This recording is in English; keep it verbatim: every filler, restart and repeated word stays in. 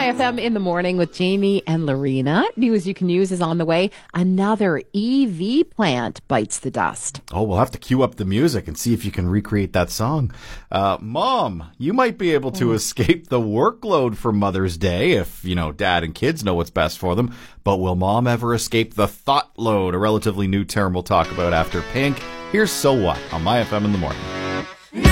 My F M in the morning with Jamie and Lorena. News you can use is on the way. Another E V plant bites the dust. Oh, we'll have to cue up the music and see if you can recreate that song. Uh, Mom, you might be able to mm. escape the workload for Mother's Day if, you know, Dad and kids know what's best for them. But will Mom ever escape the thought load? A relatively new term we'll talk about after Pink. Here's So What on My F M in the morning.